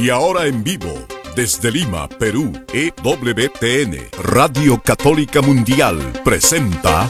Y ahora en vivo, desde Lima, Perú, EWTN, Radio Católica Mundial, presenta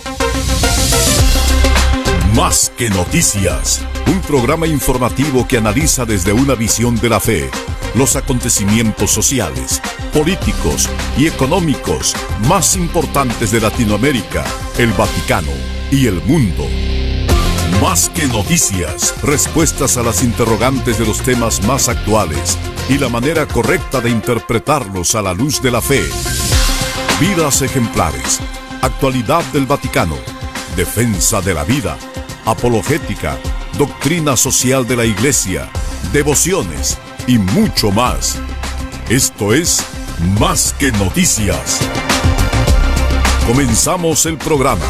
Más que Noticias, un programa informativo que analiza desde una visión de la fe los acontecimientos sociales, políticos y económicos más importantes de Latinoamérica, el Vaticano y el mundo. Más que noticias, respuestas a las interrogantes de los temas más actuales y la manera correcta de interpretarlos a la luz de la fe. Vidas ejemplares, actualidad del Vaticano, defensa de la vida, apologética, doctrina social de la Iglesia, devociones y mucho más. Esto es Más que Noticias. Comenzamos el programa.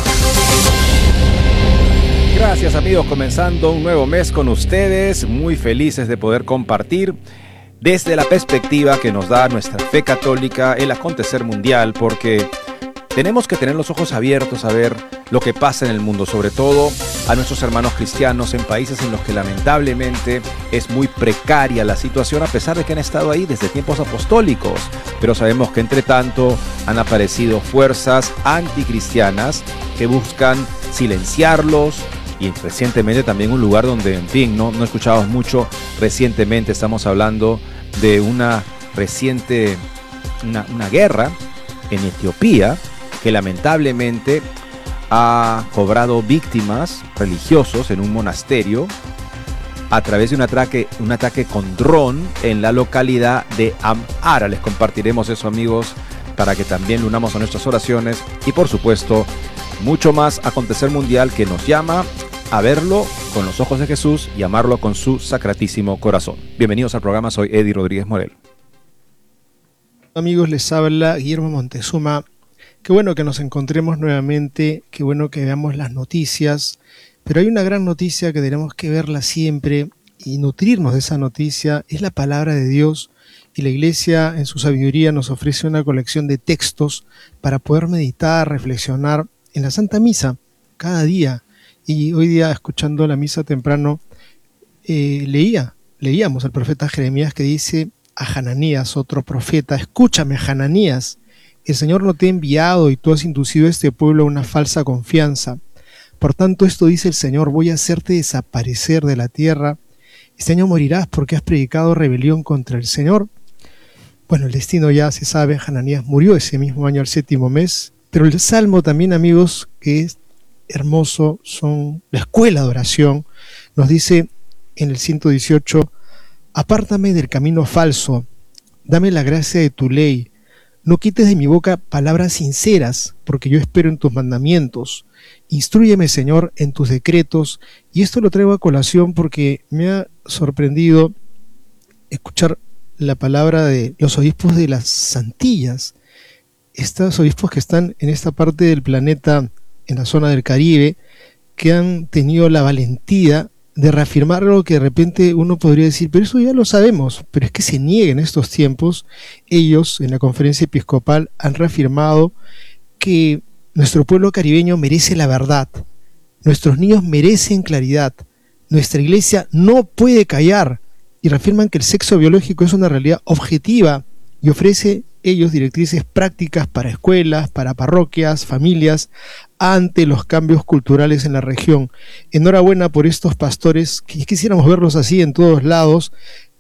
Gracias amigos, comenzando un nuevo mes con ustedes, muy felices de poder compartir desde la perspectiva que nos da nuestra fe católica el acontecer mundial, porque tenemos que tener los ojos abiertos a ver lo que pasa en el mundo, sobre todo a nuestros hermanos cristianos en países en los que lamentablemente es muy precaria la situación, a pesar de que han estado ahí desde tiempos apostólicos. Pero sabemos que entre tanto han aparecido fuerzas anticristianas que buscan silenciarlos, y recientemente también un lugar donde, en fin, no escuchamos mucho recientemente. Estamos hablando de una reciente una guerra en Etiopía que lamentablemente ha cobrado víctimas religiosos en un monasterio a través de un ataque con dron en la localidad de Amhara. Les compartiremos eso, amigos, para que también lo unamos a nuestras oraciones y, por supuesto, mucho más acontecer mundial que nos llama a verlo con los ojos de Jesús y amarlo con su sacratísimo corazón. Bienvenidos al programa, soy Eddie Rodríguez Morel. Amigos, les habla Guillermo Montezuma. Qué bueno que nos encontremos nuevamente, qué bueno que veamos las noticias, pero hay una gran noticia que tenemos que verla siempre y nutrirnos de esa noticia, es la palabra de Dios, y la Iglesia en su sabiduría nos ofrece una colección de textos para poder meditar, reflexionar en la Santa Misa cada día. Y hoy día, escuchando la misa temprano, leíamos al profeta Jeremías que dice a Hananías, otro profeta: escúchame, Hananías, el Señor no te ha enviado y tú has inducido a este pueblo a una falsa confianza. Por tanto, esto dice el Señor: voy a hacerte desaparecer de la tierra. Este año morirás porque has predicado rebelión contra el Señor. Bueno, el destino ya se sabe, Hananías murió ese mismo año, al 7º mes. Pero el Salmo también, amigos, que es hermoso, son la escuela de oración, nos dice en el 118: apártame del camino falso, dame la gracia de tu ley, no quites de mi boca palabras sinceras, porque yo espero en tus mandamientos. Instrúyeme, Señor, en tus decretos. Y esto lo traigo a colación porque me ha sorprendido escuchar la palabra de los obispos de las Antillas, estos obispos que están en esta parte del planeta, en la zona del Caribe, que han tenido la valentía de reafirmar algo que de repente uno podría decir, pero eso ya lo sabemos, pero es que se niega en estos tiempos. Ellos en la conferencia episcopal han reafirmado que nuestro pueblo caribeño merece la verdad, nuestros niños merecen claridad, nuestra iglesia no puede callar, y reafirman que el sexo biológico es una realidad objetiva y ofrece ellos directrices prácticas para escuelas, para parroquias, familias, ante los cambios culturales en la región. Enhorabuena por estos pastores, que quisiéramos verlos así en todos lados,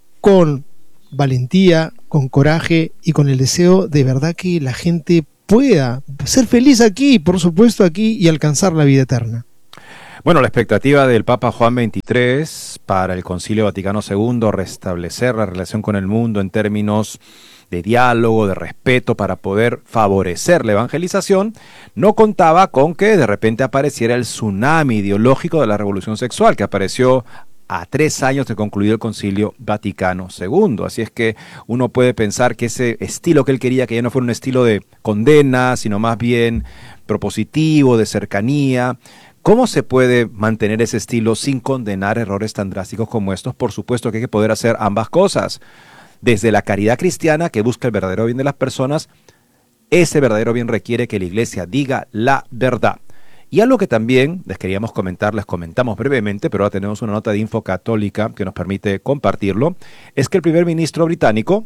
con valentía, con coraje y con el deseo de verdad que la gente pueda ser feliz aquí, por supuesto aquí, y alcanzar la vida eterna. Bueno, la expectativa del Papa Juan XXIII para el Concilio Vaticano II, restablecer la relación con el mundo en términos de diálogo, de respeto, para poder favorecer la evangelización, no contaba con que de repente apareciera el tsunami ideológico de la revolución sexual, que apareció a 3 años de concluido el Concilio Vaticano II. Así es que uno puede pensar que ese estilo que él quería, que ya no fuera un estilo de condena, sino más bien propositivo, de cercanía. ¿Cómo se puede mantener ese estilo sin condenar errores tan drásticos como estos? Por supuesto que hay que poder hacer ambas cosas. Desde la caridad cristiana, que busca el verdadero bien de las personas, ese verdadero bien requiere que la Iglesia diga la verdad. Y algo que también les queríamos comentar, les comentamos brevemente, pero ahora tenemos una nota de Info Católica que nos permite compartirlo, es que el primer ministro británico,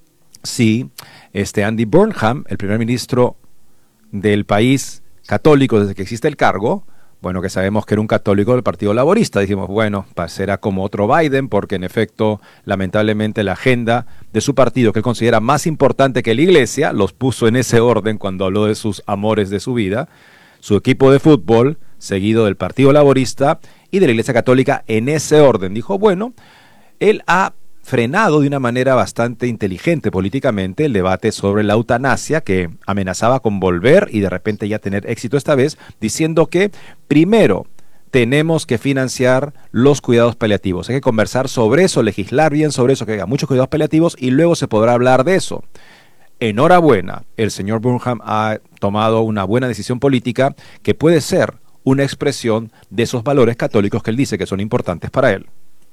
sí, Andy Burnham, el primer ministro del país católico desde que existe el cargo, bueno, que sabemos que era un católico del Partido Laborista, dijimos, bueno, será como otro Biden, porque en efecto, lamentablemente la agenda de su partido, que él considera más importante que la Iglesia, los puso en ese orden cuando habló de sus amores de su vida, su equipo de fútbol, seguido del Partido Laborista y de la Iglesia Católica en ese orden. Dijo, bueno, él ha frenado de una manera bastante inteligente políticamente el debate sobre la eutanasia, que amenazaba con volver y de repente ya tener éxito esta vez, diciendo que primero tenemos que financiar los cuidados paliativos. Hay que conversar sobre eso, legislar bien sobre eso, que haya muchos cuidados paliativos y luego se podrá hablar de eso. Enhorabuena, el señor Burnham ha tomado una buena decisión política que puede ser una expresión de esos valores católicos que él dice que son importantes para él.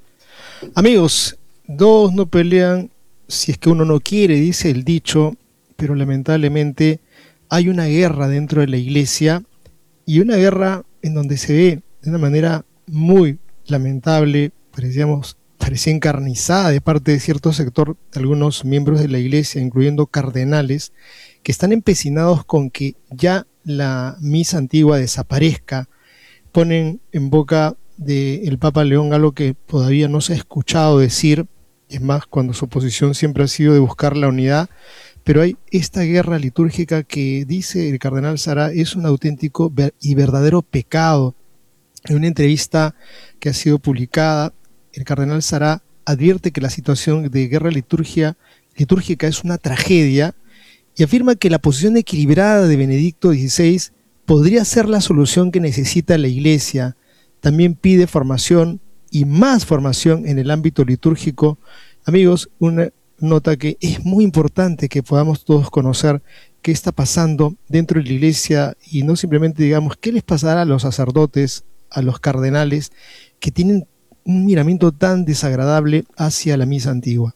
Amigos, dos no pelean si es que uno no quiere, dice el dicho, pero lamentablemente hay una guerra dentro de la iglesia y una guerra en donde se ve de una manera muy lamentable, parecía encarnizada de parte de cierto sector de algunos miembros de la iglesia, incluyendo cardenales, que están empecinados con que ya la misa antigua desaparezca. Ponen en boca del Papa León algo que todavía no se ha escuchado decir, es más, cuando su posición siempre ha sido de buscar la unidad, pero hay esta guerra litúrgica que, dice el cardenal Sará, es un auténtico y verdadero pecado. En una entrevista que ha sido publicada, el cardenal Sará advierte que la situación de guerra litúrgica es una tragedia y afirma que la posición equilibrada de Benedicto XVI podría ser la solución que necesita la Iglesia. También pide formación y más formación en el ámbito litúrgico. Amigos, una nota que es muy importante que podamos todos conocer qué está pasando dentro de la Iglesia y no simplemente digamos qué les pasará a los sacerdotes, a los cardenales que tienen un miramiento tan desagradable hacia la misa antigua.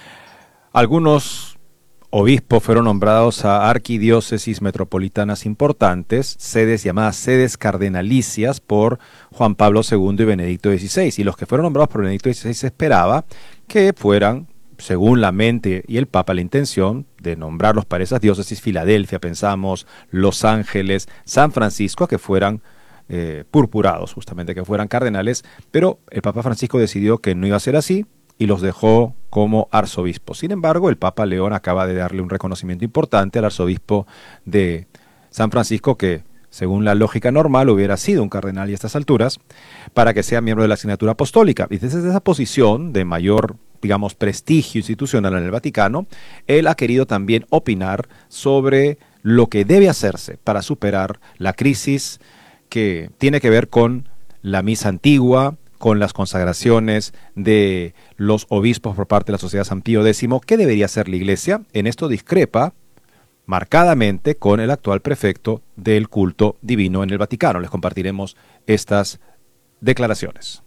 Algunos obispos fueron nombrados a arquidiócesis metropolitanas importantes, sedes llamadas sedes cardenalicias por Juan Pablo II y Benedicto XVI. Y los que fueron nombrados por Benedicto XVI se esperaba que fueran, según la mente y el Papa, la intención de nombrarlos para esas diócesis, Filadelfia, pensamos, Los Ángeles, San Francisco, que fueran purpurados, justamente, que fueran cardenales, pero el Papa Francisco decidió que no iba a ser así y los dejó como arzobispos. Sin embargo, el Papa León acaba de darle un reconocimiento importante al arzobispo de San Francisco, que según la lógica normal hubiera sido un cardenal y a estas alturas, para que sea miembro de la asignatura apostólica. Y desde esa posición de mayor, digamos, prestigio institucional en el Vaticano, él ha querido también opinar sobre lo que debe hacerse para superar la crisis que tiene que ver con la misa antigua, con las consagraciones de los obispos por parte de la Sociedad San Pío X. ¿Qué debería hacer la Iglesia? En esto discrepa marcadamente con el actual prefecto del culto divino en el Vaticano. Les compartiremos estas declaraciones.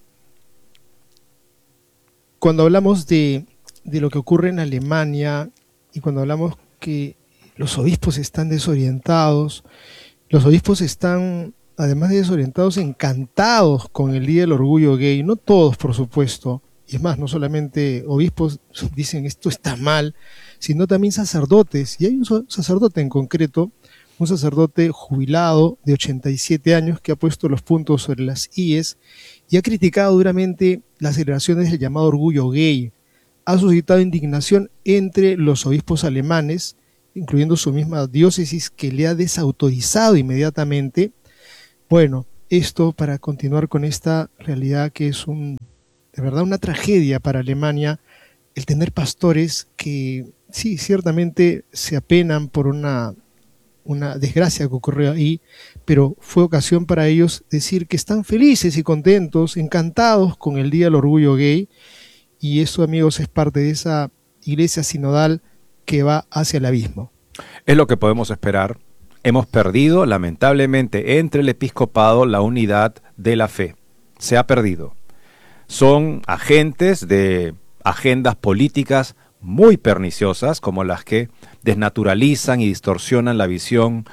Cuando hablamos de lo que ocurre en Alemania y cuando hablamos que los obispos están desorientados, los obispos están, además de desorientados, encantados con el Día del Orgullo Gay. No todos, por supuesto. Y es más, no solamente obispos dicen esto está mal, sino también sacerdotes. Y hay un sacerdote en concreto, un sacerdote jubilado de 87 años que ha puesto los puntos sobre las íes y ha criticado duramente las celebraciones del llamado orgullo gay. Ha suscitado indignación entre los obispos alemanes, incluyendo su misma diócesis, que le ha desautorizado inmediatamente. Bueno, esto para continuar con esta realidad que es de verdad una tragedia para Alemania, el tener pastores que sí, ciertamente se apenan por una desgracia que ocurrió ahí, pero fue ocasión para ellos decir que están felices y contentos, encantados con el Día del Orgullo Gay, y eso, amigos, es parte de esa iglesia sinodal que va hacia el abismo. Es lo que podemos esperar. Hemos perdido, lamentablemente, entre el episcopado la unidad de la fe. Se ha perdido. Son agentes de agendas políticas muy perniciosas, como las que desnaturalizan y distorsionan la visión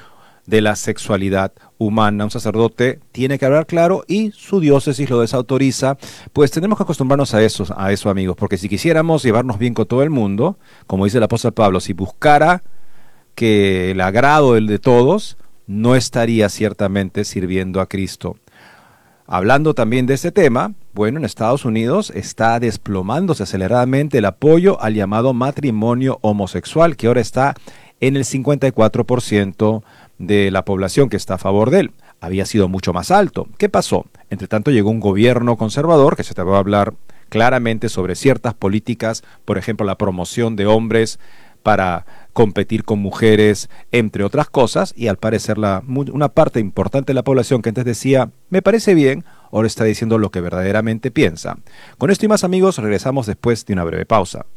de la sexualidad humana. Un sacerdote tiene que hablar claro y su diócesis lo desautoriza. Pues tenemos que acostumbrarnos a eso, amigos, porque si quisiéramos llevarnos bien con todo el mundo, como dice el apóstol Pablo, si buscara que el agrado del de todos, no estaría ciertamente sirviendo a Cristo. Hablando también de este tema, bueno, en Estados Unidos está desplomándose aceleradamente el apoyo al llamado matrimonio homosexual, que ahora está en el 54% de la población que está a favor de él. Había sido mucho más alto. ¿Qué pasó? Entre tanto llegó un gobierno conservador que se te va a hablar claramente sobre ciertas políticas, por ejemplo, la promoción de hombres para competir con mujeres, entre otras cosas, y al parecer una parte importante de la población que antes decía, me parece bien, ahora está diciendo lo que verdaderamente piensa. Con esto y más, amigos, regresamos después de una breve pausa.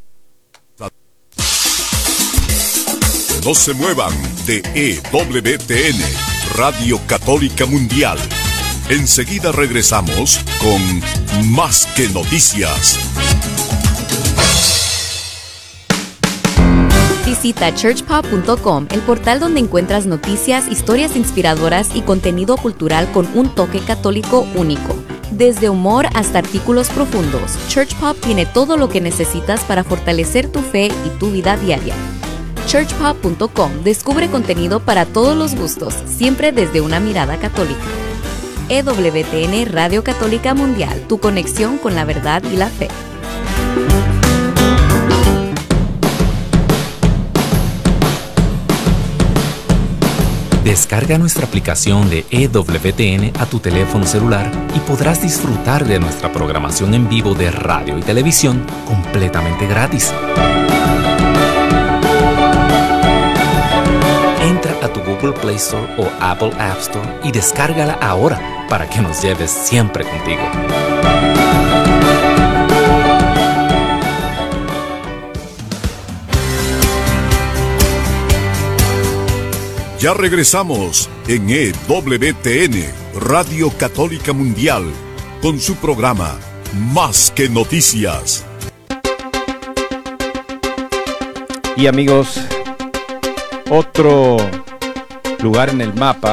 No se muevan de EWTN, Radio Católica Mundial. Enseguida regresamos con Más que Noticias. Visita churchpop.com, el portal donde encuentras noticias, historias inspiradoras y contenido cultural con un toque católico único. Desde humor hasta artículos profundos, ChurchPop tiene todo lo que necesitas para fortalecer tu fe y tu vida diaria. churchpop.com descubre contenido para todos los gustos, siempre desde una mirada católica. EWTN Radio Católica Mundial, tu conexión con la verdad y la fe. Descarga nuestra aplicación de EWTN a tu teléfono celular y podrás disfrutar de nuestra programación en vivo de radio y televisión completamente gratis. Entra a tu Google Play Store o Apple App Store y descárgala ahora para que nos lleves siempre contigo. Ya regresamos en EWTN, Radio Católica Mundial, con su programa Más que Noticias. Y amigos, otro lugar en el mapa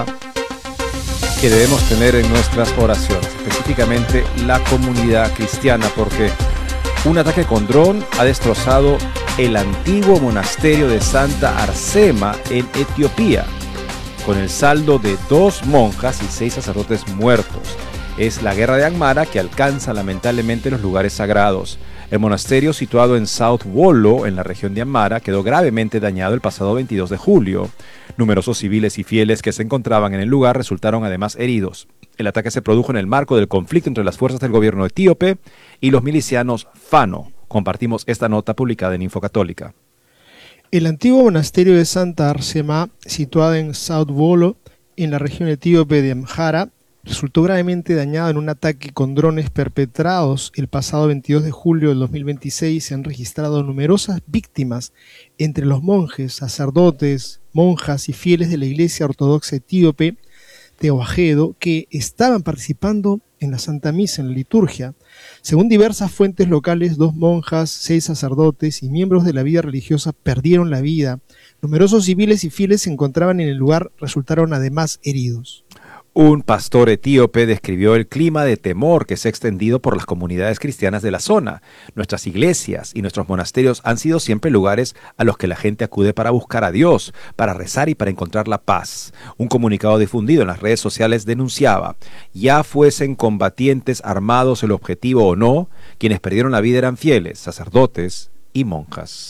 que debemos tener en nuestras oraciones, específicamente la comunidad cristiana, porque un ataque con dron ha destrozado el antiguo monasterio de Santa Arsema en Etiopía, con el saldo de 2 monjas y 6 sacerdotes muertos. Es la guerra de Amhara que alcanza lamentablemente los lugares sagrados. El monasterio, situado en South Wollo, en la región de Amhara, quedó gravemente dañado el pasado 22 de julio. Numerosos civiles y fieles que se encontraban en el lugar resultaron además heridos. El ataque se produjo en el marco del conflicto entre las fuerzas del gobierno etíope y los milicianos Fano. Compartimos esta nota publicada en Infocatólica. El antiguo monasterio de Santa Arsema, situado en South Wollo, en la región etíope de Amhara, resultó gravemente dañado en un ataque con drones perpetrados el pasado 22 de julio del 2026. Se han registrado numerosas víctimas entre los monjes, sacerdotes, monjas y fieles de la Iglesia Ortodoxa Etíope Teoajedo que estaban participando en la Santa Misa, en la liturgia. Según diversas fuentes locales, 2 monjas, 6 sacerdotes y miembros de la vida religiosa perdieron la vida. Numerosos civiles y fieles se encontraban en el lugar, resultaron además heridos. Un pastor etíope describió el clima de temor que se ha extendido por las comunidades cristianas de la zona. Nuestras iglesias y nuestros monasterios han sido siempre lugares a los que la gente acude para buscar a Dios, para rezar y para encontrar la paz. Un comunicado difundido en las redes sociales denunciaba: ya fuesen combatientes armados el objetivo o no, quienes perdieron la vida eran fieles, sacerdotes y monjas.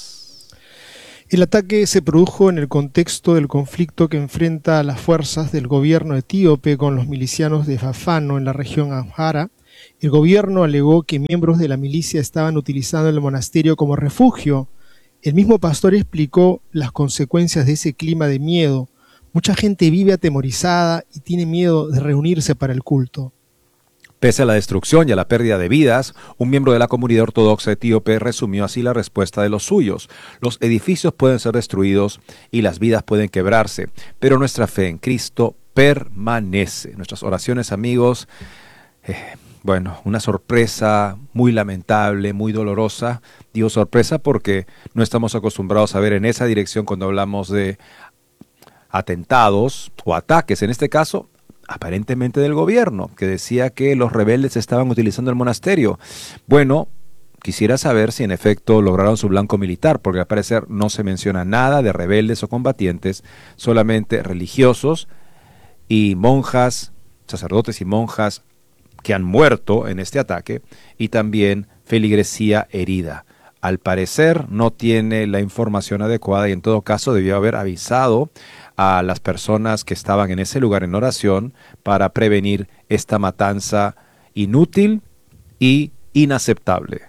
El ataque se produjo en el contexto del conflicto que enfrenta a las fuerzas del gobierno etíope con los milicianos de Fano en la región Amhara. El gobierno alegó que miembros de la milicia estaban utilizando el monasterio como refugio. El mismo pastor explicó las consecuencias de ese clima de miedo. Mucha gente vive atemorizada y tiene miedo de reunirse para el culto. Pese a la destrucción y a la pérdida de vidas, un miembro de la comunidad ortodoxa etíope resumió así la respuesta de los suyos: los edificios pueden ser destruidos y las vidas pueden quebrarse, pero nuestra fe en Cristo permanece. Nuestras oraciones, amigos, una sorpresa muy lamentable, muy dolorosa. Digo sorpresa porque no estamos acostumbrados a ver en esa dirección cuando hablamos de atentados o ataques, en este caso, aparentemente del gobierno, que decía que los rebeldes estaban utilizando el monasterio. Bueno, quisiera saber si en efecto lograron su blanco militar, porque al parecer no se menciona nada de rebeldes o combatientes, solamente religiosos y monjas, sacerdotes y monjas que han muerto en este ataque, y también feligresía herida. Al parecer no tiene la información adecuada y en todo caso debió haber avisado a las personas que estaban en ese lugar en oración para prevenir esta matanza inútil y inaceptable.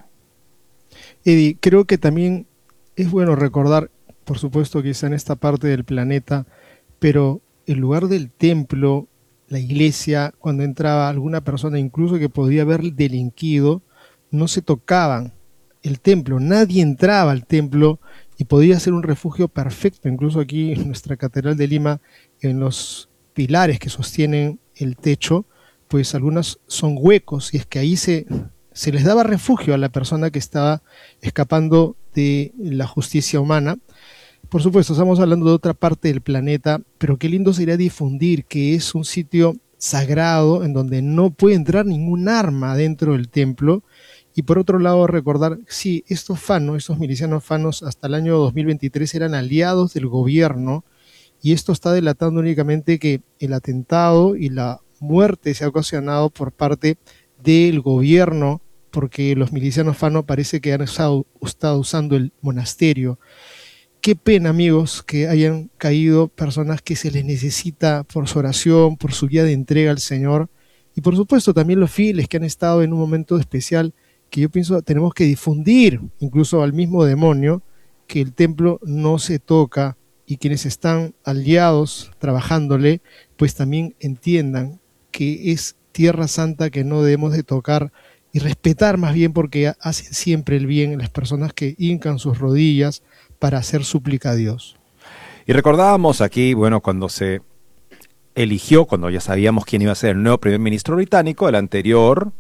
Eddie, creo que también es bueno recordar, por supuesto que está en esta parte del planeta, pero el lugar del templo, la iglesia, cuando entraba alguna persona incluso que podía haber delinquido, no se tocaban el templo, nadie entraba al templo y podía ser un refugio perfecto. Incluso aquí en nuestra Catedral de Lima, en los pilares que sostienen el techo, pues algunos son huecos, y es que ahí se les daba refugio a la persona que estaba escapando de la justicia humana. Por supuesto, estamos hablando de otra parte del planeta, pero qué lindo sería difundir que es un sitio sagrado en donde no puede entrar ningún arma dentro del templo. Y por otro lado, recordar, sí, estos milicianos fanos, hasta el año 2023 eran aliados del gobierno, y esto está delatando únicamente que el atentado y la muerte se ha ocasionado por parte del gobierno, porque los milicianos fanos parece que han estado usando el monasterio. Qué pena, amigos, que hayan caído personas que se les necesita por su oración, por su vida de entrega al Señor, y por supuesto también los fieles que han estado en un momento especial, que yo pienso tenemos que difundir, incluso al mismo demonio, que el templo no se toca, y quienes están aliados trabajándole, pues también entiendan que es tierra santa que no debemos de tocar y respetar más bien, porque hacen siempre el bien las personas que hincan sus rodillas para hacer súplica a Dios. Y recordábamos aquí, bueno, cuando se eligió, cuando ya sabíamos quién iba a ser el nuevo primer ministro británico, el anterior,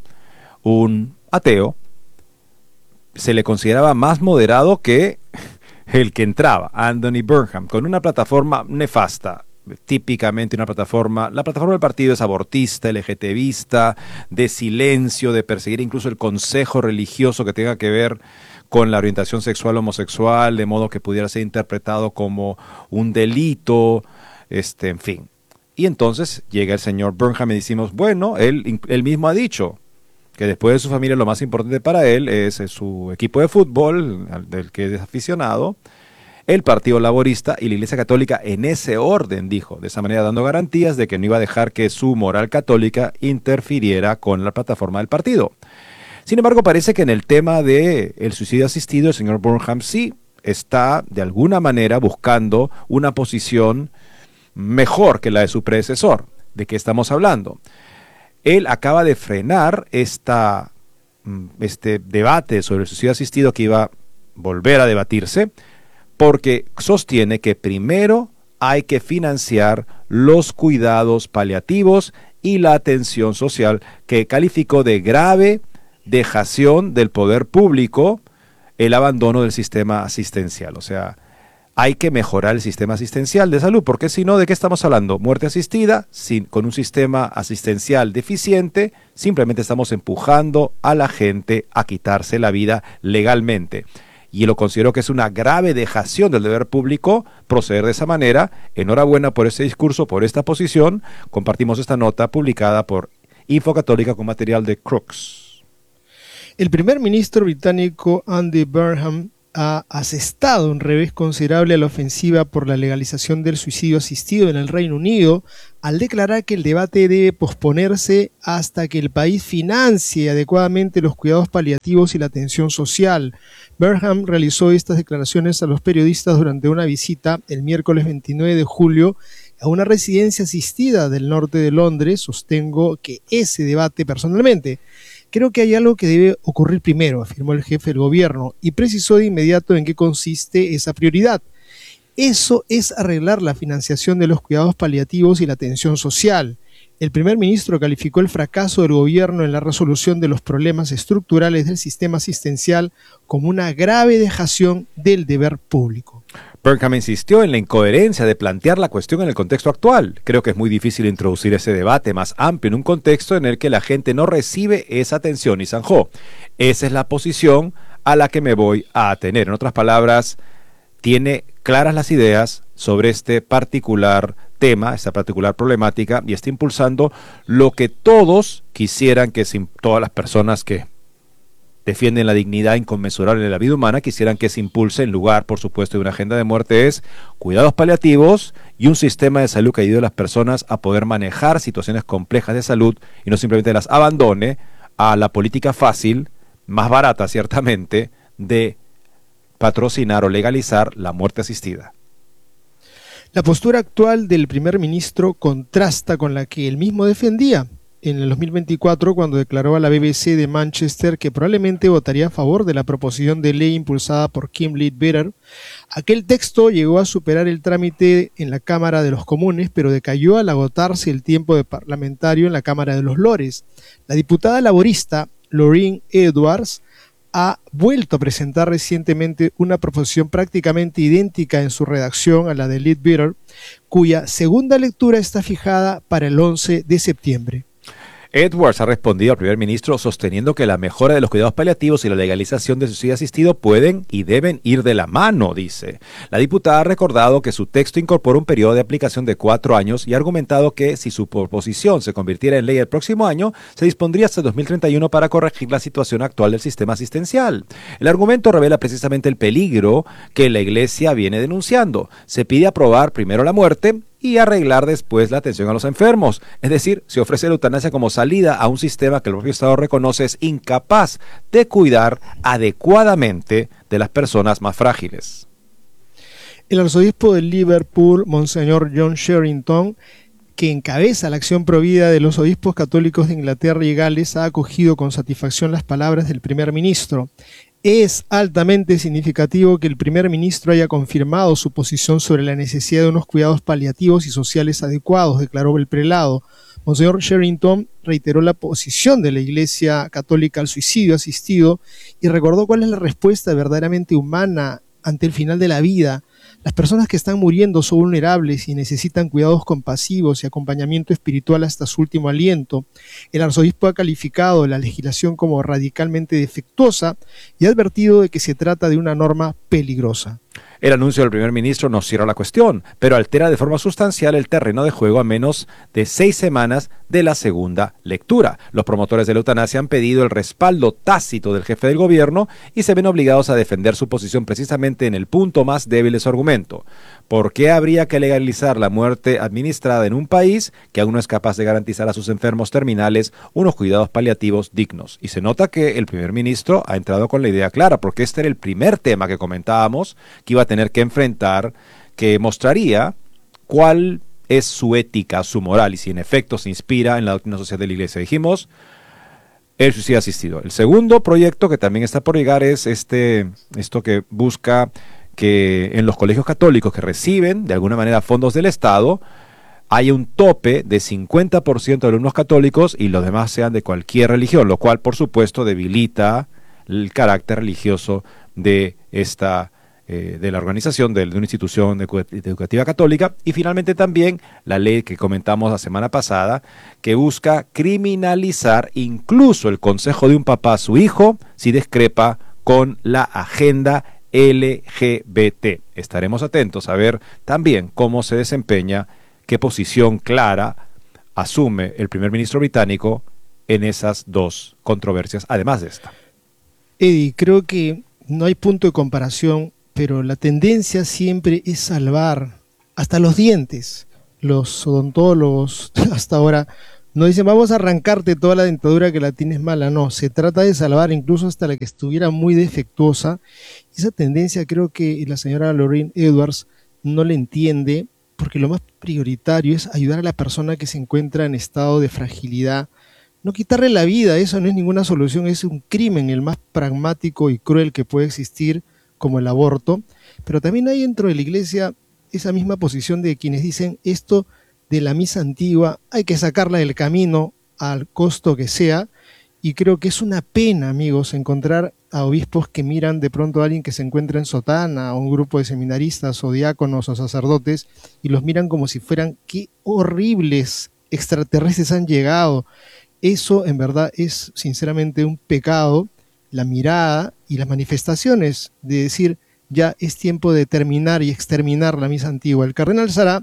un ateo, se le consideraba más moderado que el que entraba, Anthony Burnham, con una plataforma nefasta, típicamente la plataforma del partido es abortista, LGTBista, de silencio, de perseguir incluso el consejo religioso que tenga que ver con la orientación sexual homosexual, de modo que pudiera ser interpretado como un delito, en fin. Y entonces llega el señor Burnham y decimos, bueno, él mismo ha dicho que después de su familia lo más importante para él es su equipo de fútbol, del que es aficionado, el Partido Laborista y la Iglesia Católica, en ese orden, dijo, de esa manera dando garantías de que no iba a dejar que su moral católica interfiriera con la plataforma del partido. Sin embargo, parece que en el tema del suicidio asistido, el señor Burnham sí está de alguna manera buscando una posición mejor que la de su predecesor. ¿De qué estamos hablando? Él acaba de frenar este debate sobre el suicidio asistido que iba a volver a debatirse, porque sostiene que primero hay que financiar los cuidados paliativos y la atención social, que calificó de grave dejación del poder público el abandono del sistema asistencial. O sea, hay que mejorar el sistema asistencial de salud, porque si no, ¿de qué estamos hablando? Muerte asistida, con un sistema asistencial deficiente, simplemente estamos empujando a la gente a quitarse la vida legalmente. Y lo considero que es una grave dejación del deber público proceder de esa manera. Enhorabuena por ese discurso, por esta posición. Compartimos esta nota publicada por Info Católica con material de Crooks. El primer ministro británico Andy Burnham ha asestado un revés considerable a la ofensiva por la legalización del suicidio asistido en el Reino Unido, al declarar que el debate debe posponerse hasta que el país financie adecuadamente los cuidados paliativos y la atención social. Burnham realizó estas declaraciones a los periodistas durante una visita el miércoles 29 de julio a una residencia asistida del norte de Londres. Sostengo que ese debate personalmente. Creo que hay algo que debe ocurrir primero, afirmó el jefe del gobierno, y precisó de inmediato en qué consiste esa prioridad. Eso es arreglar la financiación de los cuidados paliativos y la atención social. El primer ministro calificó el fracaso del gobierno en la resolución de los problemas estructurales del sistema asistencial como una grave dejación del deber público. Burnham insistió en la incoherencia de plantear la cuestión en el contexto actual. Creo que es muy difícil introducir ese debate más amplio en un contexto en el que la gente no recibe esa atención y zanjó. Esa es la posición a la que me voy a atener. En otras palabras, tiene claras las ideas sobre este particular tema, esta particular problemática, y está impulsando lo que todos quisieran que todas las personas que defienden la dignidad inconmensurable de la vida humana quisieran que se impulse en lugar, por supuesto, de una agenda de muerte, es cuidados paliativos y un sistema de salud que ayude a las personas a poder manejar situaciones complejas de salud y no simplemente las abandone a la política fácil, más barata ciertamente, de patrocinar o legalizar la muerte asistida. La postura actual del primer ministro contrasta con la que él mismo defendía en el 2024 cuando declaró a la BBC de Manchester que probablemente votaría a favor de la proposición de ley impulsada por Kim Leadbeater. Aquel texto llegó a superar el trámite en la Cámara de los Comunes, pero decayó al agotarse el tiempo de parlamentario en la Cámara de los Lores. La diputada laborista Lorraine Edwards ha vuelto a presentar recientemente una proposición prácticamente idéntica en su redacción a la de Leadbeater, cuya segunda lectura está fijada para el 11 de septiembre. Edwards ha respondido al primer ministro sosteniendo que la mejora de los cuidados paliativos y la legalización de suicidio asistido pueden y deben ir de la mano, dice. La diputada ha recordado que su texto incorpora un periodo de aplicación de 4 años y ha argumentado que si su proposición se convirtiera en ley el próximo año, se dispondría hasta 2031 para corregir la situación actual del sistema asistencial. El argumento revela precisamente el peligro que la Iglesia viene denunciando. Se pide aprobar primero la muerte y arreglar después la atención a los enfermos. Es decir, se ofrece la eutanasia como salida a un sistema que el propio Estado reconoce es incapaz de cuidar adecuadamente de las personas más frágiles. El arzobispo de Liverpool, Monseñor John Sherrington, que encabeza la acción provida de los obispos católicos de Inglaterra y Gales, ha acogido con satisfacción las palabras del primer ministro. Es altamente significativo que el primer ministro haya confirmado su posición sobre la necesidad de unos cuidados paliativos y sociales adecuados, declaró el prelado. Monseñor Sherrington reiteró la posición de la Iglesia Católica al suicidio asistido y recordó cuál es la respuesta verdaderamente humana ante el final de la vida. Las personas que están muriendo son vulnerables y necesitan cuidados compasivos y acompañamiento espiritual hasta su último aliento. El arzobispo ha calificado la legislación como radicalmente defectuosa y ha advertido de que se trata de una norma peligrosa. El anuncio del primer ministro no cierra la cuestión, pero altera de forma sustancial el terreno de juego a menos de 6 semanas de la segunda lectura. Los promotores de la eutanasia han pedido el respaldo tácito del jefe del gobierno y se ven obligados a defender su posición precisamente en el punto más débil de su argumento. ¿Por qué habría que legalizar la muerte administrada en un país que aún no es capaz de garantizar a sus enfermos terminales unos cuidados paliativos dignos? Y se nota que el primer ministro ha entrado con la idea clara, porque este era el primer tema que comentábamos, que iba a tener que enfrentar, que mostraría cuál es su ética, su moral, y si en efecto se inspira en la doctrina social de la Iglesia. Dijimos, el suicidio asistido. El segundo proyecto que también está por llegar es esto que busca que en los colegios católicos que reciben de alguna manera fondos del Estado hay un tope de 50% de alumnos católicos y los demás sean de cualquier religión, lo cual por supuesto debilita el carácter religioso de de la organización, de una institución educativa católica. Y finalmente también la ley que comentamos la semana pasada, que busca criminalizar incluso el consejo de un papá a su hijo si discrepa con la agenda LGBT. Estaremos atentos a ver también cómo se desempeña, qué posición clara asume el primer ministro británico en esas dos controversias, además de esta. Eddie, creo que no hay punto de comparación, pero la tendencia siempre es salvar hasta los dientes. Los odontólogos hasta ahora no dicen vamos a arrancarte toda la dentadura que la tienes mala, no, se trata de salvar incluso hasta la que estuviera muy defectuosa. Esa tendencia creo que la señora Lorraine Edwards no la entiende, porque lo más prioritario es ayudar a la persona que se encuentra en estado de fragilidad. No quitarle la vida, eso no es ninguna solución, es un crimen el más pragmático y cruel que puede existir, como el aborto. Pero también hay dentro de la Iglesia esa misma posición de quienes dicen esto de la misa antigua hay que sacarla del camino al costo que sea, y creo que es una pena, amigos, encontrar a obispos que miran de pronto a alguien que se encuentra en sotana, o un grupo de seminaristas o diáconos o sacerdotes, y los miran como si fueran qué horribles extraterrestres han llegado. Eso en verdad es sinceramente un pecado, la mirada y las manifestaciones de decir ya es tiempo de terminar y exterminar la misa antigua. El cardenal Sará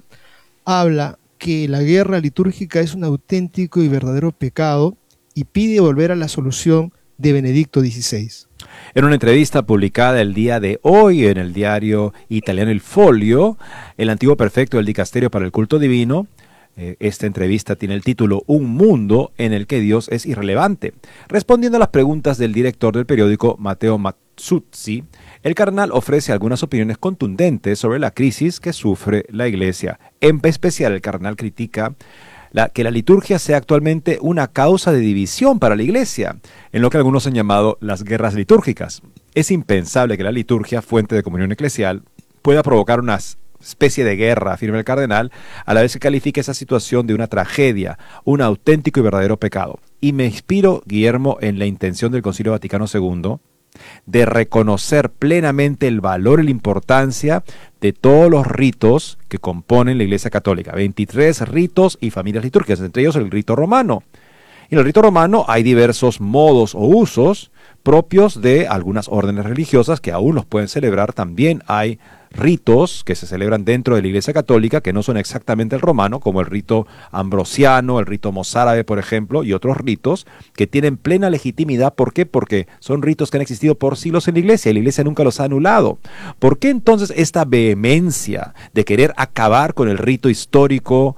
habla que la guerra litúrgica es un auténtico y verdadero pecado y pide volver a la solución de Benedicto XVI. En una entrevista publicada el día de hoy en el diario italiano Il Foglio, el antiguo prefecto del Dicasterio para el Culto Divino, esta entrevista tiene el título Un mundo en el que Dios es irrelevante. Respondiendo a las preguntas del director del periódico, Matteo Mazzuzzi, el cardenal ofrece algunas opiniones contundentes sobre la crisis que sufre la Iglesia. En especial, el cardenal critica que la liturgia sea actualmente una causa de división para la Iglesia, en lo que algunos han llamado las guerras litúrgicas. Es impensable que la liturgia, fuente de comunión eclesial, pueda provocar una especie de guerra, afirma el cardenal, a la vez que califica esa situación de una tragedia, un auténtico y verdadero pecado. Y me inspiro, Guillermo, en la intención del Concilio Vaticano II de reconocer plenamente el valor y la importancia de todos los ritos que componen la Iglesia Católica. 23 ritos y familias litúrgicas, entre ellos el rito romano. Y en el rito romano hay diversos modos o usos propios de algunas órdenes religiosas que aún los pueden celebrar. También hay ritos que se celebran dentro de la Iglesia Católica que no son exactamente el romano, como el rito ambrosiano, el rito mozárabe, por ejemplo, y otros ritos que tienen plena legitimidad. ¿Por qué? Porque son ritos que han existido por siglos en la Iglesia y la Iglesia nunca los ha anulado. ¿Por qué entonces esta vehemencia de querer acabar con el rito histórico,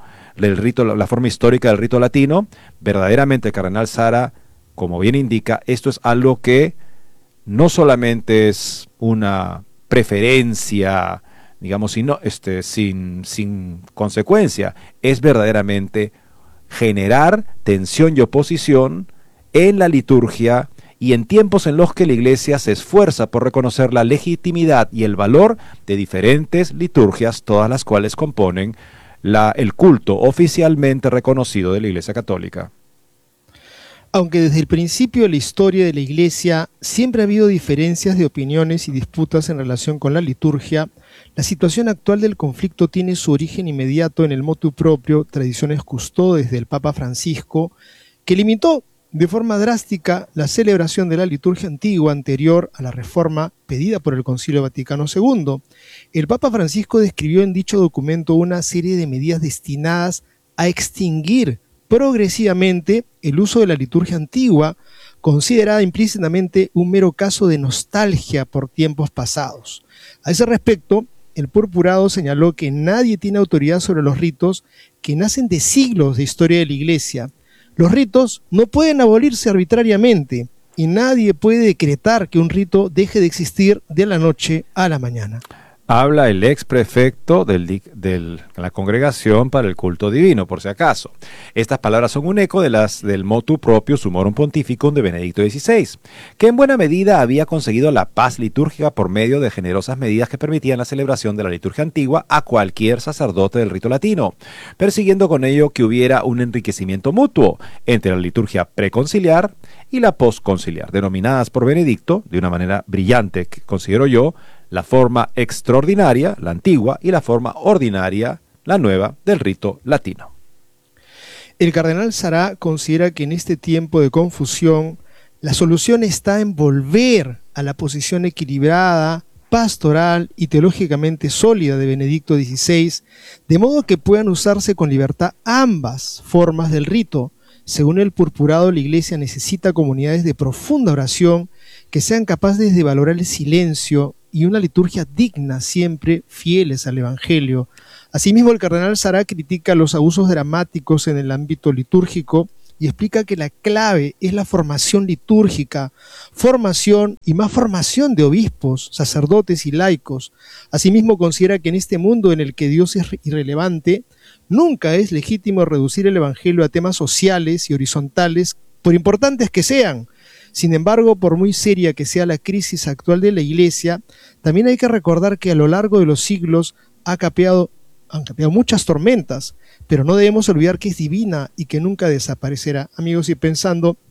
la forma histórica del rito latino? Verdaderamente el cardenal Sará, como bien indica, esto es algo que no solamente es una preferencia, digamos, sin consecuencia, es verdaderamente generar tensión y oposición en la liturgia y en tiempos en los que la Iglesia se esfuerza por reconocer la legitimidad y el valor de diferentes liturgias, todas las cuales componen el culto oficialmente reconocido de la Iglesia Católica. Aunque desde el principio de la historia de la Iglesia siempre ha habido diferencias de opiniones y disputas en relación con la liturgia, la situación actual del conflicto tiene su origen inmediato en el motu proprio Traditiones Custodes del Papa Francisco, que limitó de forma drástica la celebración de la liturgia antigua anterior a la reforma pedida por el Concilio Vaticano II. El Papa Francisco describió en dicho documento una serie de medidas destinadas a extinguir progresivamente el uso de la liturgia antigua, considerada implícitamente un mero caso de nostalgia por tiempos pasados. A ese respecto, el purpurado señaló que nadie tiene autoridad sobre los ritos que nacen de siglos de historia de la Iglesia. Los ritos no pueden abolirse arbitrariamente y nadie puede decretar que un rito deje de existir de la noche a la mañana. Habla el ex prefecto de la Congregación para el Culto Divino, por si acaso. Estas palabras son un eco del motu propio Summorum Pontificum de Benedicto XVI, que en buena medida había conseguido la paz litúrgica por medio de generosas medidas que permitían la celebración de la liturgia antigua a cualquier sacerdote del rito latino, persiguiendo con ello que hubiera un enriquecimiento mutuo entre la liturgia preconciliar y la postconciliar, denominadas por Benedicto, de una manera brillante, que considero yo, la forma extraordinaria, la antigua, y la forma ordinaria, la nueva, del rito latino. El cardenal Sará considera que en este tiempo de confusión, la solución está en volver a la posición equilibrada, pastoral y teológicamente sólida de Benedicto XVI, de modo que puedan usarse con libertad ambas formas del rito. Según el purpurado, la Iglesia necesita comunidades de profunda oración que sean capaces de valorar el silencio y una liturgia digna, siempre fieles al Evangelio. Asimismo, el cardenal Sará critica los abusos dramáticos en el ámbito litúrgico y explica que la clave es la formación litúrgica, formación y más formación de obispos, sacerdotes y laicos. Asimismo, considera que en este mundo en el que Dios es irrelevante, nunca es legítimo reducir el Evangelio a temas sociales y horizontales, por importantes que sean. Sin embargo, por muy seria que sea la crisis actual de la Iglesia, también hay que recordar que a lo largo de los siglos han capeado muchas tormentas, pero no debemos olvidar que es divina y que nunca desaparecerá. Amigos, y pensando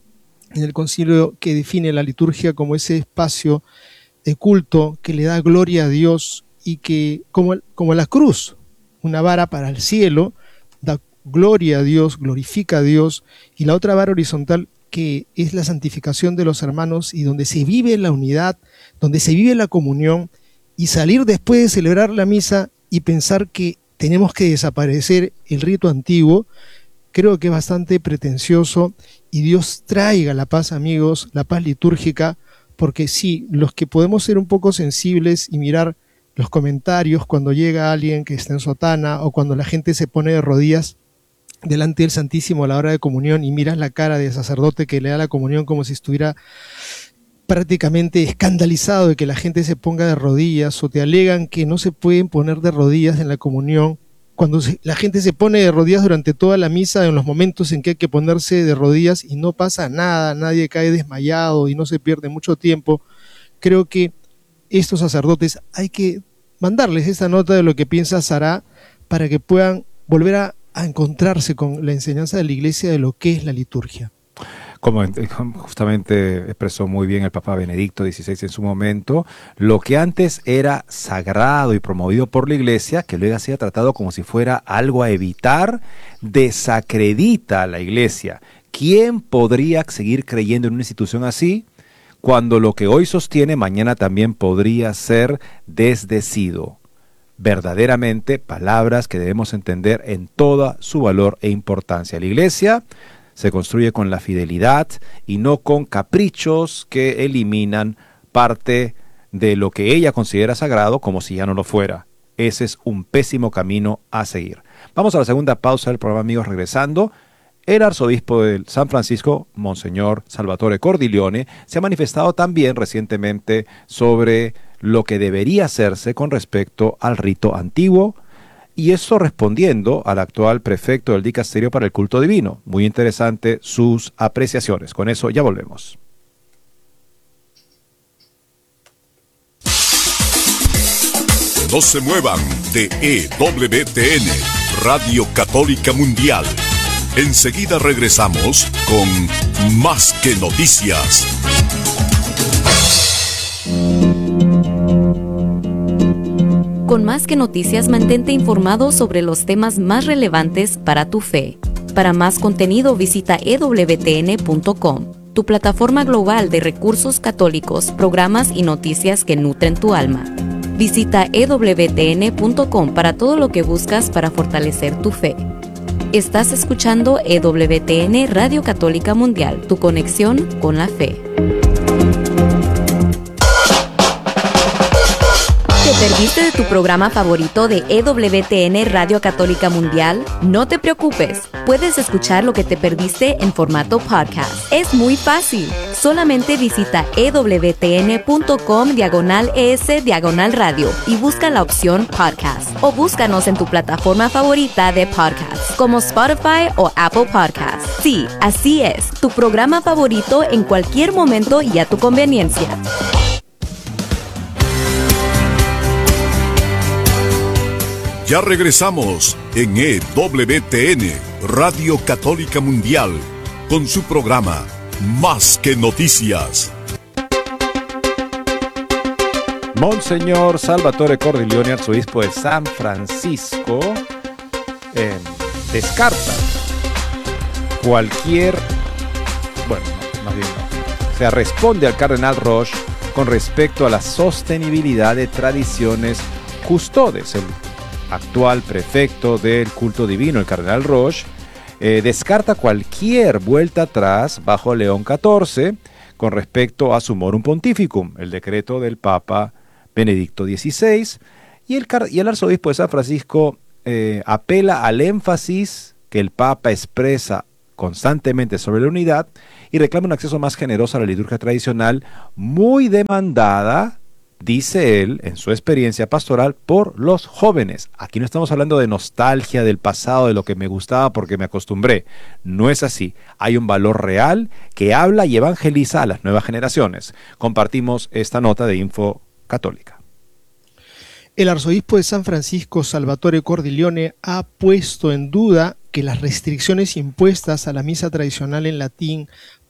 en el concilio, que define la liturgia como ese espacio de culto que le da gloria a Dios y que, como la cruz, una vara para el cielo, da gloria a Dios, glorifica a Dios, y la otra vara horizontal, que es la santificación de los hermanos y donde se vive la unidad, donde se vive la comunión, y salir después de celebrar la misa y pensar que tenemos que desaparecer el rito antiguo, creo que es bastante pretencioso, y Dios traiga la paz, amigos, la paz litúrgica, porque sí, los que podemos ser un poco sensibles y mirar los comentarios cuando llega alguien que está en sotana o cuando la gente se pone de rodillas delante del Santísimo a la hora de comunión y miras la cara del sacerdote que le da la comunión como si estuviera prácticamente escandalizado de que la gente se ponga de rodillas, o te alegan que no se pueden poner de rodillas en la comunión, cuando la gente se pone de rodillas durante toda la misa en los momentos en que hay que ponerse de rodillas y no pasa nada, nadie cae desmayado y no se pierde mucho tiempo. Creo que estos sacerdotes hay que mandarles esta nota de lo que piensa Sara para que puedan volver a encontrarse con la enseñanza de la Iglesia de lo que es la liturgia. Como justamente expresó muy bien el Papa Benedicto XVI en su momento, lo que antes era sagrado y promovido por la Iglesia, que luego se ha tratado como si fuera algo a evitar, desacredita a la Iglesia. ¿Quién podría seguir creyendo en una institución así, cuando lo que hoy sostiene mañana también podría ser desdecido? Verdaderamente palabras que debemos entender en toda su valor e importancia. La Iglesia se construye con la fidelidad y no con caprichos que eliminan parte de lo que ella considera sagrado como si ya no lo fuera. Ese es un pésimo camino a seguir. Vamos a la segunda pausa del programa, amigos. Regresando, el arzobispo de San Francisco, Monseñor Salvatore Cordileone, se ha manifestado también recientemente sobre lo que debería hacerse con respecto al rito antiguo, y esto respondiendo al actual prefecto del Dicasterio para el Culto Divino. Muy interesante sus apreciaciones. Con eso ya volvemos. No se muevan de EWTN, Radio Católica Mundial. Enseguida regresamos con Más que Noticias. Con Más que Noticias, mantente informado sobre los temas más relevantes para tu fe. Para más contenido, visita ewtn.com, tu plataforma global de recursos católicos, programas y noticias que nutren tu alma. Visita ewtn.com para todo lo que buscas para fortalecer tu fe. Estás escuchando EWTN Radio Católica Mundial, tu conexión con la fe. ¿Te perdiste de tu programa favorito de EWTN Radio Católica Mundial? No te preocupes, puedes escuchar lo que te perdiste en formato podcast. Es muy fácil. Solamente visita ewtn.com/es/radio y busca la opción podcast. O búscanos en tu plataforma favorita de podcast, como Spotify o Apple Podcasts. Sí, así es, tu programa favorito en cualquier momento y a tu conveniencia. Ya regresamos en EWTN, Radio Católica Mundial, con su programa Más que Noticias. Monseñor Salvatore Cordileone, arzobispo de San Francisco, descarta cualquier, o sea, responde al cardenal Roche con respecto a la sostenibilidad de tradiciones custodes. El actual prefecto del culto divino, el cardenal Roche, descarta cualquier vuelta atrás bajo León XIV con respecto a Summorum Pontificum, el decreto del Papa Benedicto XVI, y el arzobispo de San Francisco apela al énfasis que el Papa expresa constantemente sobre la unidad y reclama un acceso más generoso a la liturgia tradicional, muy demandada, dice él, en su experiencia pastoral, por los jóvenes. Aquí no estamos hablando de nostalgia del pasado, de lo que me gustaba porque me acostumbré. No es así. Hay un valor real que habla y evangeliza a las nuevas generaciones. Compartimos esta nota de Info Católica. El arzobispo de San Francisco, Salvatore Cordileone, ha puesto en duda que las restricciones impuestas a la misa tradicional en latín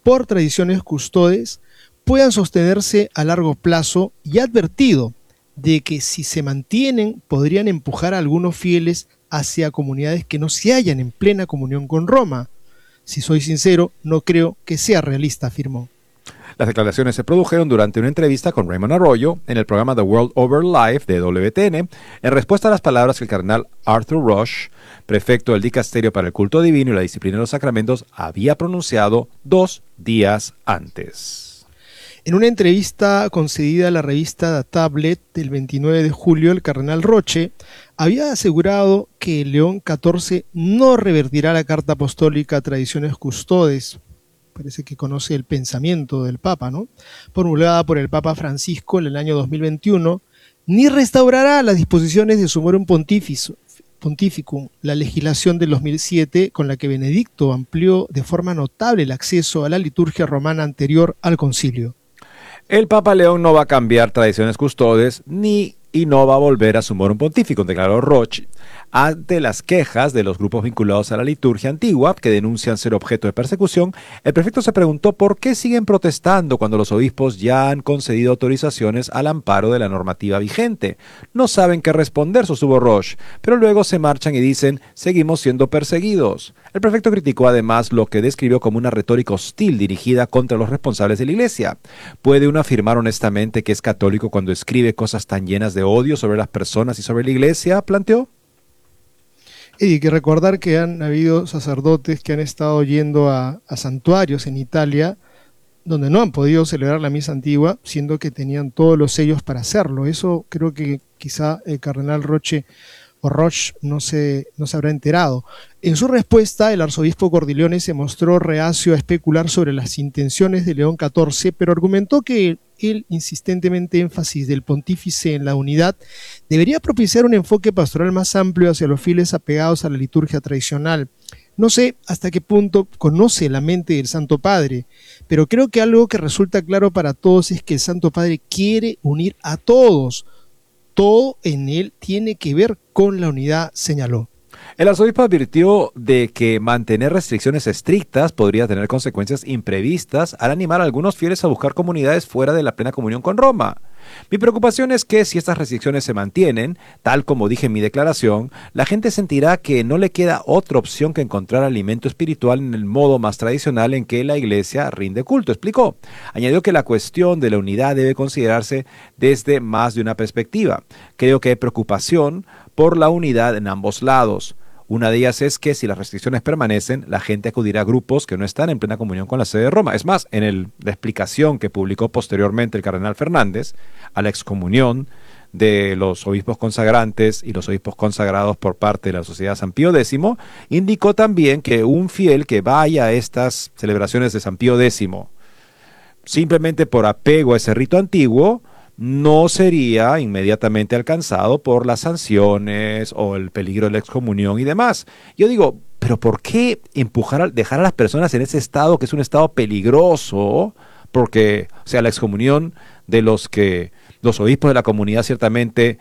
por tradiciones custodes puedan sostenerse a largo plazo, y ha advertido de que si se mantienen podrían empujar a algunos fieles hacia comunidades que no se hallan en plena comunión con Roma. Si soy sincero, no creo que sea realista, afirmó. Las declaraciones se produjeron durante una entrevista con Raymond Arroyo en el programa The World Over Live de WTN, en respuesta a las palabras que el cardenal Arthur Roche, prefecto del Dicasterio para el Culto Divino y la Disciplina de los Sacramentos, había pronunciado 2 días antes. En una entrevista concedida a la revista The Tablet del 29 de julio, el cardenal Roche había asegurado que León XIV no revertirá la Carta Apostólica Tradiciones Custodes. Parece que conoce el pensamiento del Papa, ¿no? Formulada por el Papa Francisco en el año 2021, ni restaurará las disposiciones de Summorum Pontificum, la legislación del 2007 con la que Benedicto amplió de forma notable el acceso a la liturgia romana anterior al concilio. El Papa León no va a cambiar tradiciones custodes y no va a volver a Summorum Pontificum, declaró Roche, ante las quejas de los grupos vinculados a la liturgia antigua que denuncian ser objeto de persecución. El prefecto se preguntó por qué siguen protestando cuando los obispos ya han concedido autorizaciones al amparo de la normativa vigente. No saben qué responder, sostuvo Roche, pero luego se marchan y dicen, seguimos siendo perseguidos. El prefecto criticó además lo que describió como una retórica hostil dirigida contra los responsables de la Iglesia. ¿Puede uno afirmar honestamente que es católico cuando escribe cosas tan llenas de odio sobre las personas y sobre la Iglesia?, planteó. Y hay que recordar que han habido sacerdotes que han estado yendo a santuarios en Italia donde no han podido celebrar la misa antigua, siendo que tenían todos los sellos para hacerlo. Eso creo que quizá el cardenal Roche no se habrá enterado. En su respuesta, el arzobispo Cordileone se mostró reacio a especular sobre las intenciones de León XIV, pero argumentó que el insistentemente énfasis del pontífice en la unidad debería propiciar un enfoque pastoral más amplio hacia los fieles apegados a la liturgia tradicional. No sé hasta qué punto conoce la mente del Santo Padre, pero creo que algo que resulta claro para todos es que el Santo Padre quiere unir a todos. Todo en él tiene que ver con la unidad, señaló. El arzobispo advirtió de que mantener restricciones estrictas podría tener consecuencias imprevistas al animar a algunos fieles a buscar comunidades fuera de la plena comunión con Roma. Mi preocupación es que si estas restricciones se mantienen, tal como dije en mi declaración, la gente sentirá que no le queda otra opción que encontrar alimento espiritual en el modo más tradicional en que la Iglesia rinde culto, explicó. Añadió que la cuestión de la unidad debe considerarse desde más de una perspectiva. Creo que hay preocupación por la unidad en ambos lados. Una de ellas es que si las restricciones permanecen, la gente acudirá a grupos que no están en plena comunión con la sede de Roma. Es más, en la explicación que publicó posteriormente el cardenal Fernández a la excomunión de los obispos consagrantes y los obispos consagrados por parte de la Sociedad San Pío X, indicó también que un fiel que vaya a estas celebraciones de San Pío X simplemente por apego a ese rito antiguo, no sería inmediatamente alcanzado por las sanciones o el peligro de la excomunión y demás. Yo digo, pero ¿por qué dejar a las personas en ese estado que es un estado peligroso? Porque, o sea, la excomunión de los obispos de la comunidad ciertamente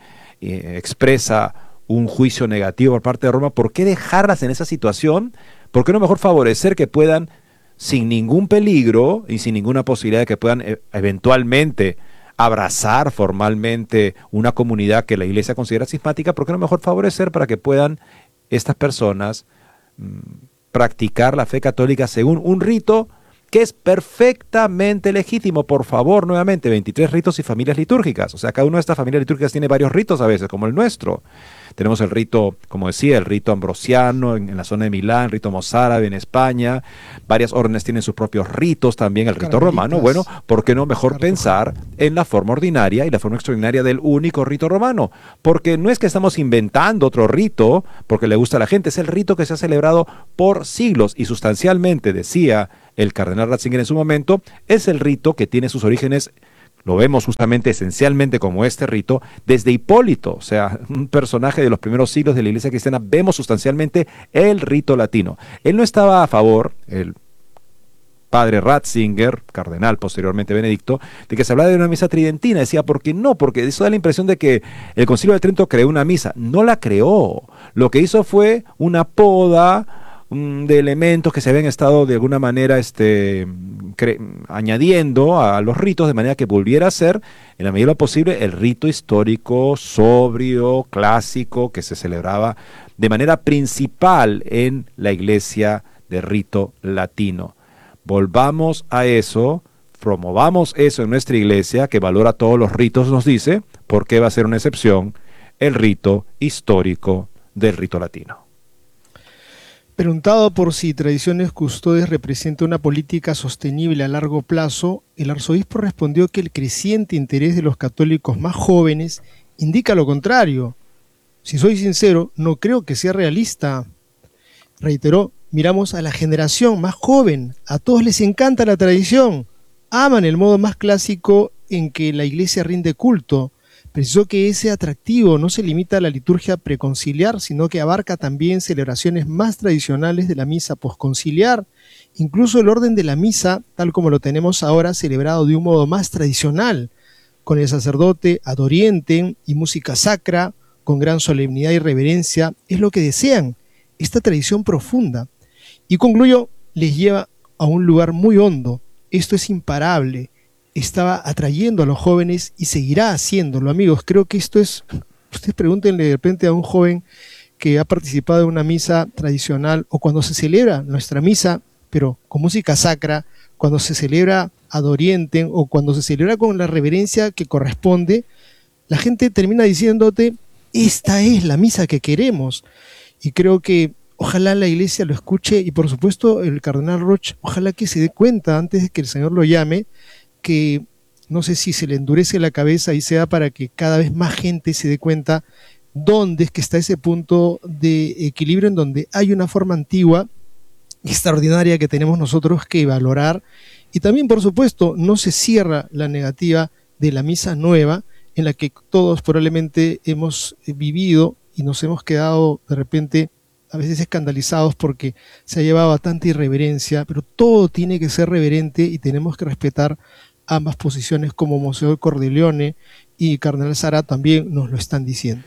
expresa un juicio negativo por parte de Roma. ¿Por qué dejarlas en esa situación? ¿Por qué no mejor favorecer que puedan, sin ningún peligro y sin ninguna posibilidad de que puedan eventualmente abrazar formalmente una comunidad que la Iglesia considera cismática? ¿Por qué no mejor favorecer para que puedan estas personas practicar la fe católica según un rito que es perfectamente legítimo? Por favor, nuevamente, 23 ritos y familias litúrgicas. O sea, cada una de estas familias litúrgicas tiene varios ritos a veces, como el nuestro. Tenemos el rito, como decía, el rito ambrosiano en la zona de Milán, el rito mozárabe en España. Varias órdenes tienen sus propios ritos también, el rito romano. Bueno, ¿por qué no mejor pensar en la forma ordinaria y la forma extraordinaria del único rito romano? Porque no es que estamos inventando otro rito porque le gusta a la gente, es el rito que se ha celebrado por siglos y sustancialmente, decía el cardenal Ratzinger en su momento, es el rito que tiene sus orígenes, lo vemos justamente esencialmente como este rito, desde Hipólito, o sea, un personaje de los primeros siglos de la Iglesia cristiana, vemos sustancialmente el rito latino. Él no estaba a favor, el padre Ratzinger, cardenal posteriormente Benedicto, de que se hablara de una misa tridentina. Decía, ¿por qué no? Porque eso da la impresión de que el Concilio de Trento creó una misa. No la creó. Lo que hizo fue una poda de elementos que se habían estado de alguna manera añadiendo a los ritos de manera que volviera a ser, en la medida de lo posible, el rito histórico, sobrio, clásico, que se celebraba de manera principal en la iglesia de rito latino. Volvamos a eso, promovamos eso en nuestra iglesia, que valora todos los ritos, nos dice, porque va a ser una excepción el rito histórico del rito latino. Preguntado por si Tradiciones Custodes representa una política sostenible a largo plazo, el arzobispo respondió que el creciente interés de los católicos más jóvenes indica lo contrario. Si soy sincero, no creo que sea realista. Reiteró, miramos a la generación más joven, a todos les encanta la tradición, aman el modo más clásico en que la iglesia rinde culto. Precisó que ese atractivo no se limita a la liturgia preconciliar, sino que abarca también celebraciones más tradicionales de la misa posconciliar, incluso el orden de la misa, tal como lo tenemos ahora, celebrado de un modo más tradicional, con el sacerdote ad orientem y música sacra, con gran solemnidad y reverencia, es lo que desean, esta tradición profunda. Y concluyo, les lleva a un lugar muy hondo, esto es imparable, estaba atrayendo a los jóvenes y seguirá haciéndolo, amigos. Creo que esto es, ustedes pregúntenle de repente a un joven que ha participado en una misa tradicional o cuando se celebra nuestra misa, pero con música sacra, cuando se celebra ad orientem o cuando se celebra con la reverencia que corresponde, la gente termina diciéndote, esta es la misa que queremos. Y creo que ojalá la iglesia lo escuche y por supuesto el cardenal Roch, ojalá que se dé cuenta antes de que el Señor lo llame, que no sé si se le endurece la cabeza y sea para que cada vez más gente se dé cuenta dónde es que está ese punto de equilibrio en donde hay una forma antigua, extraordinaria que tenemos nosotros que valorar y también por supuesto no se cierra la negativa de la misa nueva en la que todos probablemente hemos vivido y nos hemos quedado de repente a veces escandalizados porque se ha llevado a tanta irreverencia, pero todo tiene que ser reverente y tenemos que respetar ambas posiciones como Monseñor Cordileone y Cardenal Sara también nos lo están diciendo.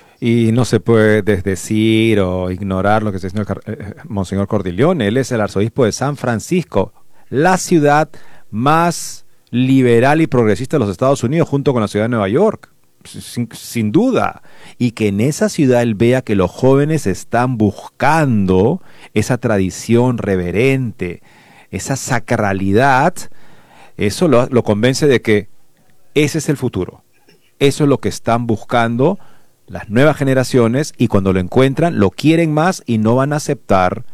Y no se puede desdecir o ignorar lo que está diciendo Monseñor Cordileone. Él es el arzobispo de San Francisco, la ciudad más liberal y progresista de los Estados Unidos, junto con la ciudad de Nueva York, sin duda. Y que en esa ciudad él vea que los jóvenes están buscando esa tradición reverente, esa sacralidad. Eso lo convence de que ese es el futuro. Eso es lo que están buscando las nuevas generaciones y cuando lo encuentran lo quieren más y no van a aceptar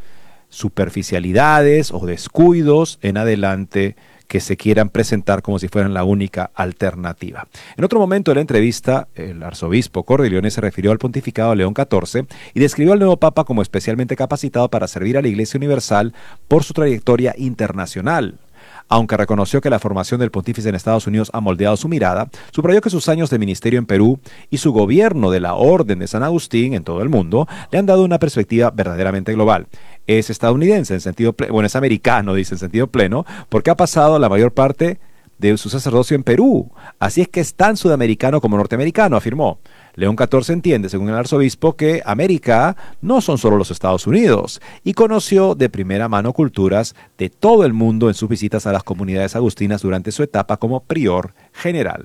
superficialidades o descuidos en adelante que se quieran presentar como si fueran la única alternativa. En otro momento de la entrevista, el arzobispo Cordileone se refirió al pontificado de León XIV y describió al nuevo papa como especialmente capacitado para servir a la Iglesia Universal por su trayectoria internacional. Aunque reconoció que la formación del pontífice en Estados Unidos ha moldeado su mirada, subrayó que sus años de ministerio en Perú y su gobierno de la Orden de San Agustín en todo el mundo le han dado una perspectiva verdaderamente global. Es estadounidense en sentido pleno, bueno, es americano, dice en sentido pleno, porque ha pasado la mayor parte de su sacerdocio en Perú. Así es que es tan sudamericano como norteamericano, afirmó. León XIV entiende, según el arzobispo, que América no son solo los Estados Unidos y conoció de primera mano culturas de todo el mundo en sus visitas a las comunidades agustinas durante su etapa como prior general.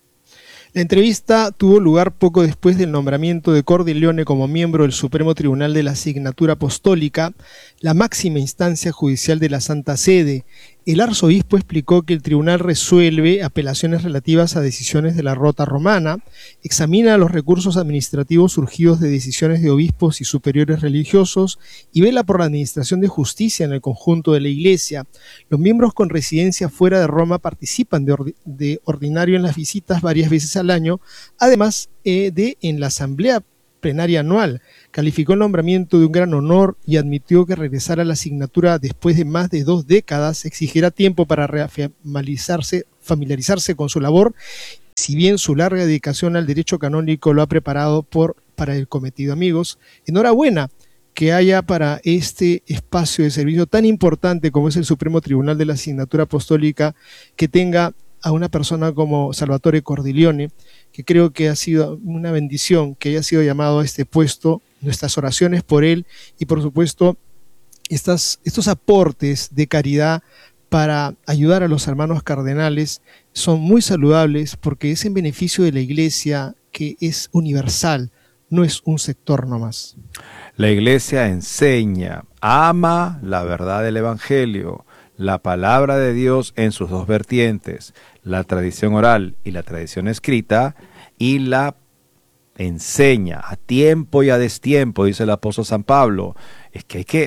La entrevista tuvo lugar poco después del nombramiento de Cordileone como miembro del Supremo Tribunal de la Signatura Apostólica, la máxima instancia judicial de la Santa Sede. El arzobispo explicó que el tribunal resuelve apelaciones relativas a decisiones de la Rota Romana, examina los recursos administrativos surgidos de decisiones de obispos y superiores religiosos y vela por la administración de justicia en el conjunto de la Iglesia. Los miembros con residencia fuera de Roma participan de ordinario en las visitas varias veces al año, además de en la asamblea plenaria anual. Calificó el nombramiento de un gran honor y admitió que regresar a la asignatura después de más de 2 décadas exigirá tiempo para familiarizarse con su labor, si bien su larga dedicación al derecho canónico lo ha preparado para el cometido. Amigos, enhorabuena que haya para este espacio de servicio tan importante como es el Supremo Tribunal de la Asignatura Apostólica, que tenga a una persona como Salvatore Cordileone, que creo que ha sido una bendición que haya sido llamado a este puesto, nuestras oraciones por él y por supuesto estos aportes de caridad para ayudar a los hermanos cardenales son muy saludables porque es en beneficio de la Iglesia, que es universal, no es un sector nomás. La Iglesia enseña, ama la verdad del Evangelio, la palabra de Dios en sus dos vertientes, la tradición oral y la tradición escrita, y la enseña a tiempo y a destiempo, dice el apóstol San Pablo. Es que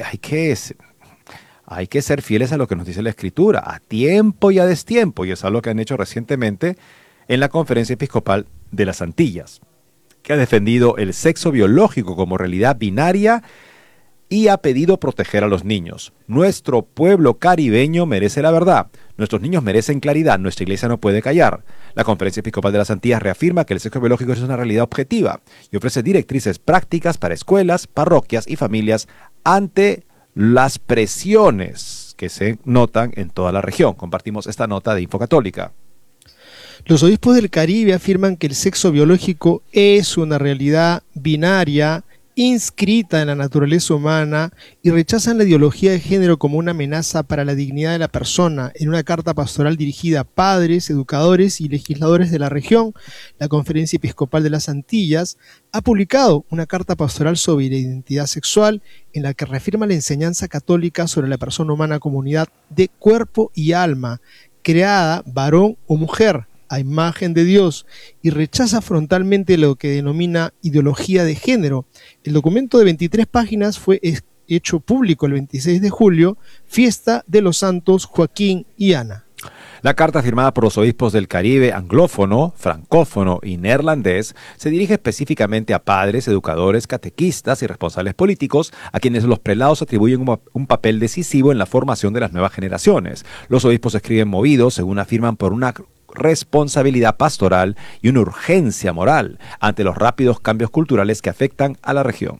hay que ser fieles a lo que nos dice la Escritura, a tiempo y a destiempo, y es algo que han hecho recientemente en la Conferencia Episcopal de las Antillas, que ha defendido el sexo biológico como realidad binaria y ha pedido proteger a los niños. Nuestro pueblo caribeño merece la verdad. Nuestros niños merecen claridad. Nuestra Iglesia no puede callar. La Conferencia Episcopal de las Antillas reafirma que el sexo biológico es una realidad objetiva y ofrece directrices prácticas para escuelas, parroquias y familias ante las presiones que se notan en toda la región. Compartimos esta nota de Infocatólica. Los obispos del Caribe afirman que el sexo biológico es una realidad binaria inscrita en la naturaleza humana y rechazan la ideología de género como una amenaza para la dignidad de la persona. En una carta pastoral dirigida a padres, educadores y legisladores de la región, la Conferencia Episcopal de las Antillas ha publicado una carta pastoral sobre la identidad sexual en la que reafirma la enseñanza católica sobre la persona humana como unidad de cuerpo y alma, creada varón o mujer a imagen de Dios, y rechaza frontalmente lo que denomina ideología de género. El documento de 23 páginas fue hecho público el 26 de julio, fiesta de los santos Joaquín y Ana. La carta firmada por los obispos del Caribe anglófono, francófono y neerlandés se dirige específicamente a padres, educadores, catequistas y responsables políticos, a quienes los prelados atribuyen un papel decisivo en la formación de las nuevas generaciones. Los obispos escriben movidos, según afirman, por una responsabilidad pastoral y una urgencia moral ante los rápidos cambios culturales que afectan a la región.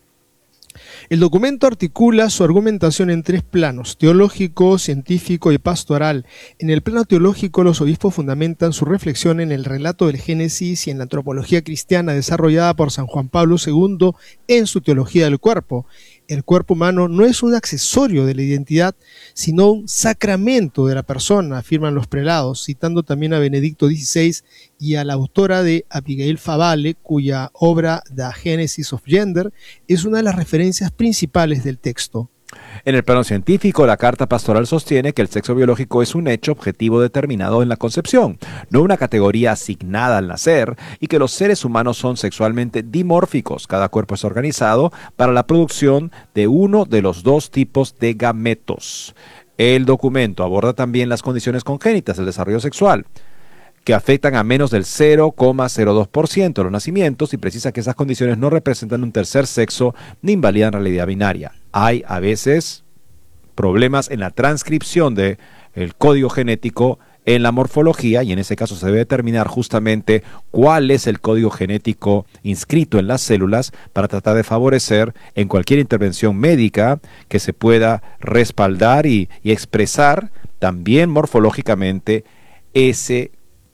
El documento articula su argumentación en tres planos: teológico, científico y pastoral. En el plano teológico, los obispos fundamentan su reflexión en el relato del Génesis y en la antropología cristiana desarrollada por San Juan Pablo II en su teología del cuerpo. El cuerpo humano no es un accesorio de la identidad, sino un sacramento de la persona, afirman los prelados, citando también a Benedicto XVI y a la autora de Abigail Favale, cuya obra The Genesis of Gender es una de las referencias principales del texto. En el plano científico, la carta pastoral sostiene que el sexo biológico es un hecho objetivo determinado en la concepción, no una categoría asignada al nacer, y que los seres humanos son sexualmente dimórficos. Cada cuerpo es organizado para la producción de uno de los dos tipos de gametos. El documento aborda también las condiciones congénitas del desarrollo sexual, que afectan a menos del 0,02% de los nacimientos, y precisa que esas condiciones no representan un tercer sexo ni invalidan la realidad binaria. Hay a veces problemas en la transcripción del código genético en la morfología, y en ese caso se debe determinar justamente cuál es el código genético inscrito en las células para tratar de favorecer en cualquier intervención médica que se pueda respaldar y expresar también morfológicamente ese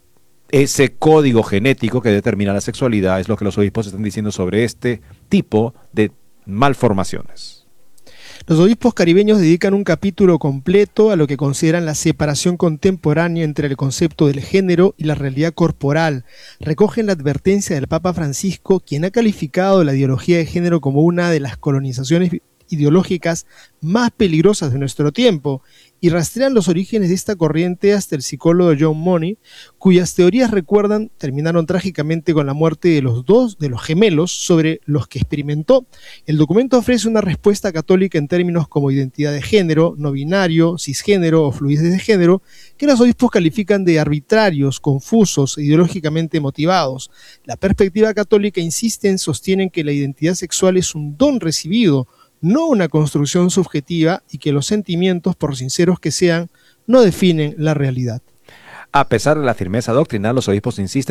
código genético que determina la sexualidad. Es lo que los obispos están diciendo sobre este tipo de malformaciones. Los obispos caribeños dedican un capítulo completo a lo que consideran la separación contemporánea entre el concepto del género y la realidad corporal. Recogen la advertencia del Papa Francisco, quien ha calificado la ideología de género como una de las colonizaciones ideológicas más peligrosas de nuestro tiempo, y rastrean los orígenes de esta corriente hasta el psicólogo John Money, cuyas teorías terminaron trágicamente con la muerte de los gemelos sobre los que experimentó. El documento ofrece una respuesta católica en términos como identidad de género, no binario, cisgénero o fluidez de género, que los obispos califican de arbitrarios, confusos e ideológicamente motivados. La perspectiva católica sostienen que la identidad sexual es un don recibido, no una construcción subjetiva, y que los sentimientos, por sinceros que sean, no definen la realidad. A pesar de la firmeza doctrinal, los obispos insisten